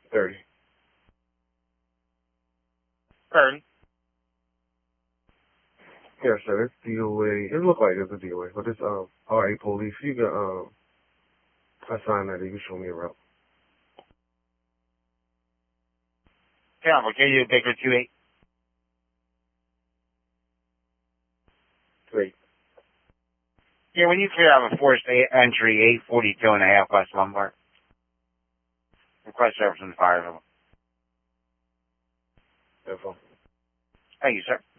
30. 30. Yeah, sir, it's DOA. It looked like it's a DOA, but it's RA police. You can assign that. You can show me around. Yeah, we'll give you a Baker 28. Great. Yeah, when you clear out a forced entry 842.5 West Lombard. Request service from the fire level. That's all. Thank you, sir.